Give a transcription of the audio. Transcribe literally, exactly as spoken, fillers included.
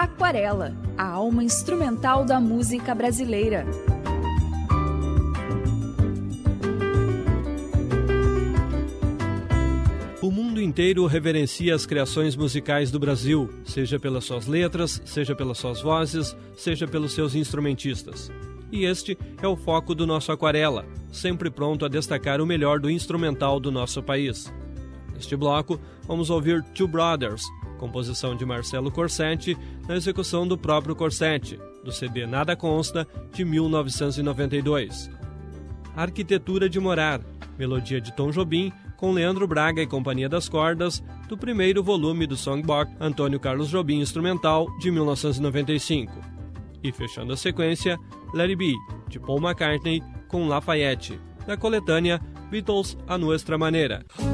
Aquarela, a alma instrumental da música brasileira. O mundo inteiro reverencia as criações musicais do Brasil, seja pelas suas letras, seja pelas suas vozes, seja pelos seus instrumentistas. E este é o foco do nosso Aquarela, sempre pronto a destacar o melhor do instrumental do nosso país. Neste bloco, vamos ouvir Two Brothers, composição de Marcelo Corsetti, na execução do próprio Corsetti, do C D Nada Consta, de mil novecentos e noventa e dois. Arquitetura de Morar, melodia de Tom Jobim, com Leandro Braga e Companhia das Cordas, do primeiro volume do Songbook Antônio Carlos Jobim Instrumental, de mil novecentos e noventa e cinco. E fechando a sequência, Let It Be, de Paul McCartney, com Lafayette, da coletânea Beatles a Nuestra Maneira.